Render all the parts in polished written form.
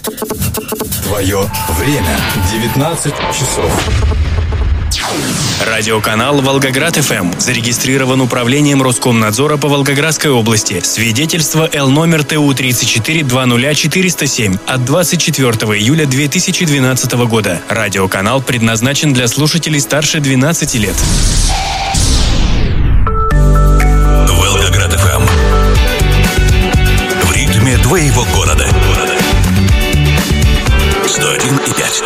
Твое время 19 часов. Радиоканал «Волгоград-ФМ» зарегистрирован управлением Роскомнадзора по Волгоградской области. Свидетельство Л номер ТУ 3420407 от 24 июля 2012 года. Радиоканал предназначен для слушателей старше 12 лет. Волгоград-ФМ. В ритме твоего города. 101,5.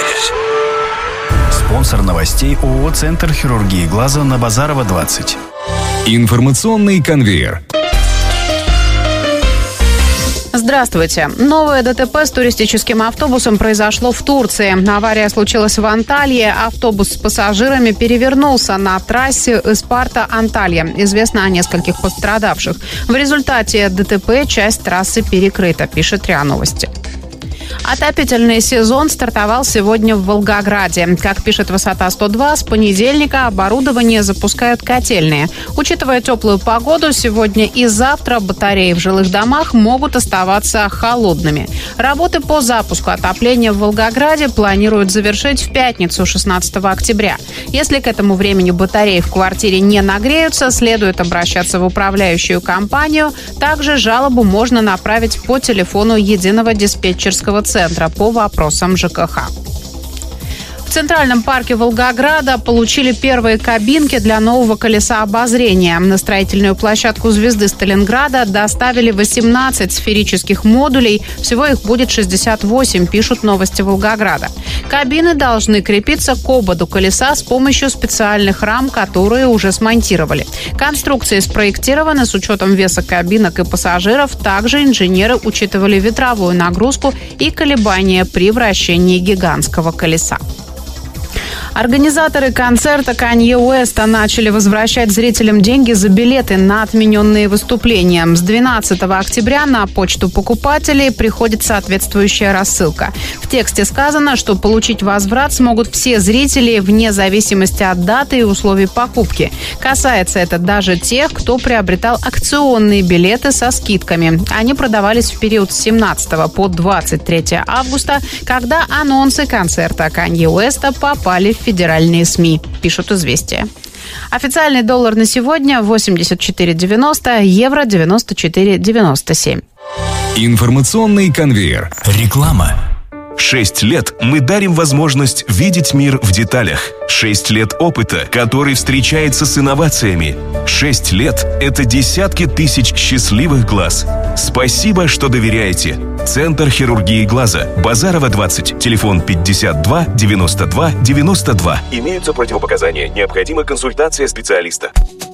Спонсор новостей ООО «Центр хирургии глаза» на Базарова, 20. Информационный конвейер. Здравствуйте. Новое ДТП с туристическим автобусом произошло в Турции. Авария случилась в Анталье. Автобус с пассажирами перевернулся на трассе Испарта-Анталья. Известно о нескольких пострадавших. В результате ДТП часть трассы перекрыта, пишет РИА Новости. Отопительный сезон стартовал сегодня в Волгограде. Как пишет «Высота-102», с понедельника оборудование запускают котельные. Учитывая теплую погоду, сегодня и завтра батареи в жилых домах могут оставаться холодными. Работы по запуску отопления в Волгограде планируют завершить в пятницу, 16 октября. Если к этому времени батареи в квартире не нагреются, следует обращаться в управляющую компанию. Также жалобу можно направить по телефону единого диспетчерского центра по вопросам ЖКХ. В Центральном парке Волгограда получили первые кабинки для нового колеса обозрения. На строительную площадку «Звезды Сталинграда» доставили 18 сферических модулей. Всего их будет 68, пишут «Новости Волгограда». Кабины должны крепиться к ободу колеса с помощью специальных рам, которые уже смонтировали. Конструкции спроектированы с учетом веса кабинок и пассажиров. Также инженеры учитывали ветровую нагрузку и колебания при вращении гигантского колеса. Организаторы концерта Канье Уэста начали возвращать зрителям деньги за билеты на отмененные выступления. С 12 октября на почту покупателей приходит соответствующая рассылка. В тексте сказано, что получить возврат смогут все зрители вне зависимости от даты и условий покупки. Касается это даже тех, кто приобретал акционные билеты со скидками. Они продавались в период с 17 по 23 августа, когда анонсы концерта Канье Уэста попали в федеральные СМИ, пишут «Известия». Официальный доллар на сегодня 84,90, евро 94,97. Информационный конвейер. Реклама. 6 лет мы дарим возможность видеть мир в деталях. 6 лет опыта, который встречается с инновациями. 6 лет – это десятки тысяч счастливых глаз. Спасибо, что доверяете. Центр хирургии глаза. Базарова, 20. Телефон 52 92 92. Имеются противопоказания. Необходима консультация специалиста.